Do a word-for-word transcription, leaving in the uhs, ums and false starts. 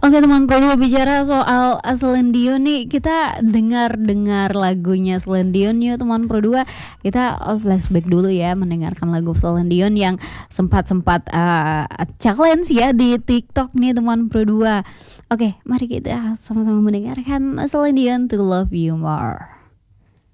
Oke teman Pro dua, bicara soal uh, Celine Dion nih, kita dengar-dengar lagunya Celine Dion yuk teman Pro dua. Kita uh, flashback dulu ya, mendengarkan lagu Celine Dion yang sempat-sempat uh, challenge ya di TikTok nih teman Pro dua. Oke, mari kita sama-sama mendengarkan Celine Dion To Love You More.